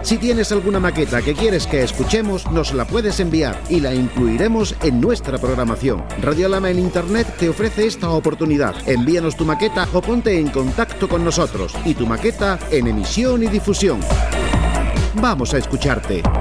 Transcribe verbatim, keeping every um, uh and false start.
Si tienes alguna maqueta que quieres que escuchemos, nos la puedes enviar y la incluiremos en nuestra programación. Radiolama en Internet te ofrece esta oportunidad. Envíanos tu maqueta o ponte en contacto con nosotros y tu maqueta en emisión y difusión. Vamos a escucharte.